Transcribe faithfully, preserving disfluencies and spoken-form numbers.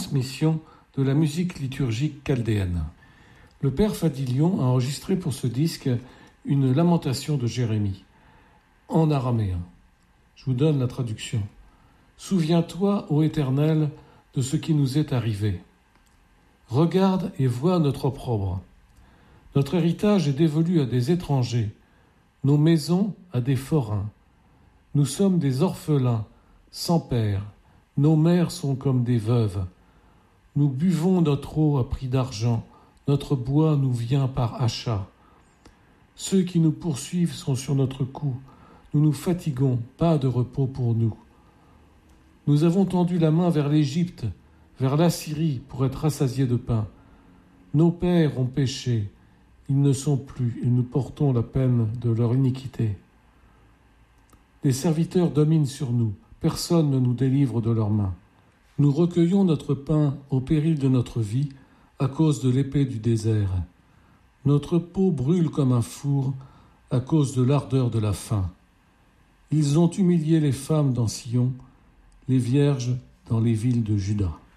retransmission de la musique liturgique chaldéenne. Le père Fadilion a enregistré pour ce disque une lamentation de Jérémie, en araméen. Je vous donne la traduction. « Souviens-toi, ô Éternel, de ce qui nous est arrivé. Regarde et vois notre opprobre. Notre héritage est dévolu à des étrangers, nos maisons à des forains. Nous sommes des orphelins, sans père, nos mères sont comme des veuves. Nous buvons notre eau à prix d'argent, notre bois nous vient par achat. Ceux qui nous poursuivent sont sur notre cou, nous nous fatiguons, pas de repos pour nous. Nous avons tendu la main vers l'Égypte, vers l'Assyrie pour être rassasiés de pain. Nos pères ont péché, ils ne sont plus, et nous portons la peine de leur iniquité. Les serviteurs dominent sur nous, personne ne nous délivre de leurs mains. Nous recueillons notre pain au péril de notre vie à cause de l'épée du désert. Notre peau brûle comme un four à cause de l'ardeur de la faim. Ils ont humilié les femmes dans Sion, les vierges dans les villes de Juda.